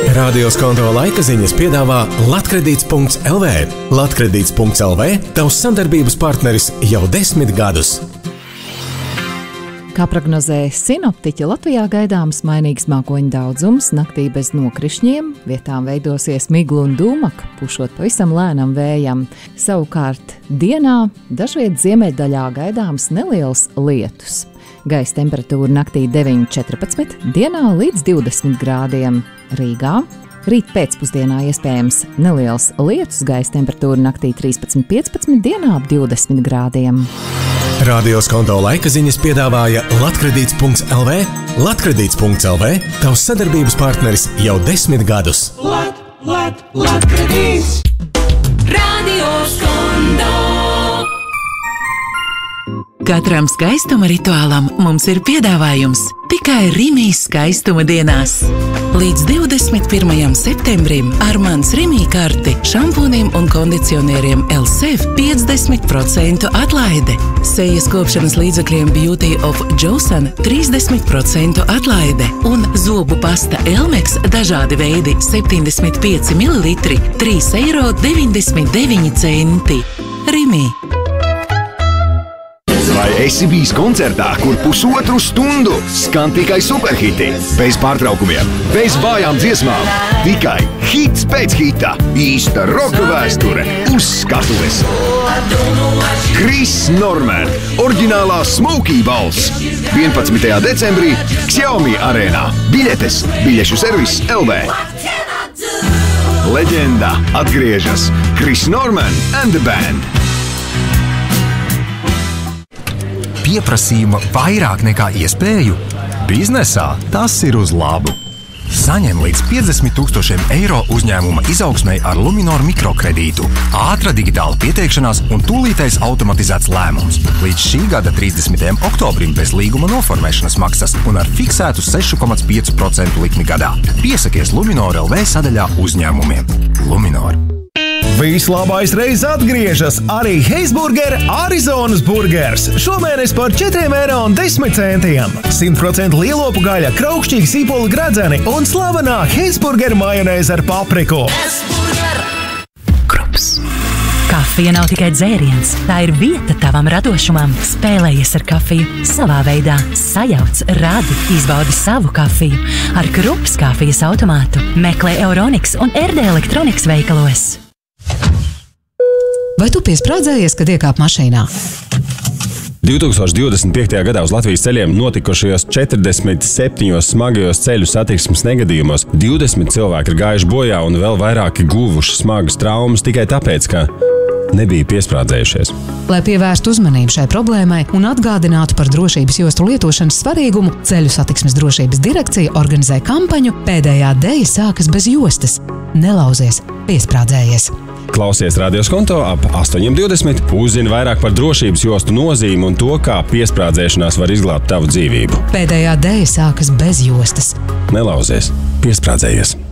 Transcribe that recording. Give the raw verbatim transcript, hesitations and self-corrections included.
Radio Skonto laika ziņas piedāvā Latkredīts punkts L V. Latkredīts punkts L V – tavs sadarbības partneris jau desmit gadus. Kā prognozē sinoptiķi, Latvijā gaidāms mainīgs mākoņu daudzums, naktī bez nokrišņiem, vietām veidosies migla un dūmaka, pušot pavisam lēnam vējam. Savukārt dienā dažviet ziemeļdaļā gaidāms neliels lietus. Gaisa temperatūra naktī deviņi četrpadsmit, dienā līdz divdesmit grādiem. Rīgā rīt pēcpusdienā iespējams neliels lietus, gaisa temperatūra naktī trīspadsmit piecpadsmit, dienā ap divdesmit grādiem. Radio Skonto laika ziņas piedāvāja Latkredīts punkts L V. Latkredīts punkts L V – tavs sadarbības partneris jau desmit gadus. Lat, lat, Latkredīts! Radio Skonto! Katram skaistuma rituālam mums ir piedāvājums tikai Rimī skaistuma dienās. Līdz divdesmit pirmajam septembrim ar mans Rimī karti šampūniem un kondicionieriem Elsev piecdesmit procentu atlaide. Sejas kopšanas līdzekļiem Beauty of Joseon trīsdesmit procentu atlaide. Un zobu pasta Elmex dažādi veidi septiņdesmit pieci mililitri trīs eiro deviņdesmit deviņi centi. Rimī. Vai esi bijis koncertā, kur pusotru stundu skan tikai superhiti? Bez pārtraukumiem, bez vājām dziesmām, tikai hits pēc hita, īsta roka vēsture uz skatuves. Chris Norman, oriģinālā Smokey balss. vienpadsmitajā decembrī Xiaomi arēnā. Biļetes, biļešu servis L V. Leģenda atgriežas. Chris Norman and the Band. Pieprasījuma vairāk nekā iespēju? Biznesā tas ir uz labu. Saņem līdz piecdesmit tūkstošiem eiro uzņēmuma izaugsmei ar Luminor mikrokredītu. Ātra digitāla pieteikšanās un tūlītais automatizēts lēmums. Līdz šī gada trīsdesmitajam oktobrim bez līguma noformēšanas maksas un ar fiksētu seši komats pieci procenti likmi gadā. Piesakies Luminor L V sadaļā uzņēmumiem. Luminor. Vislabais reiz atgriežas arī Heisburger Arizonas burgers. Šomēnes par četriem eiro un desmit centiem. simt procentu lielopu gaļa, kraukšķīgi sīpoli gradzeni un slavenā Heisburger majonēze ar papriku. Krups. Kafija nav tikai dzēriens, tā ir vieta tavam radošumam. Spēlējies ar kafiju savā veidā. Sajauc, radi, izbaudi savu kafiju. Ar Krups kafijas automātu meklē Euroniks un R D Elektronikas veikalos. Vai tu piesprādzējies, kad iekāp mašīnā? divtūkstoš divdesmit piektajā gadā uz Latvijas ceļiem notikušajos četrdesmit septiņos smagajos ceļu satiksmes negadījumos divdesmit cilvēki ir gājuši bojā un vēl vairāki guvuši smagas traumas tikai tāpēc, ka nebija piesprādzējušies. Lai pievērstu uzmanību šai problēmai un atgādinātu par drošības jostu lietošanas svarīgumu, Ceļu satiksmes drošības direkcija organizē kampaņu Pēdējā deja sākas bez jostas. Nelauzies, piesprādzējies! Klausies Radio Skonto ap astoņi divdesmit, uzzini vairāk par drošības jostu nozīmi un to, kā piesprādzēšanās var izglābt tavu dzīvību. Pēdējā deja sākas bez jostas. Nelauzies, piesprādzējies!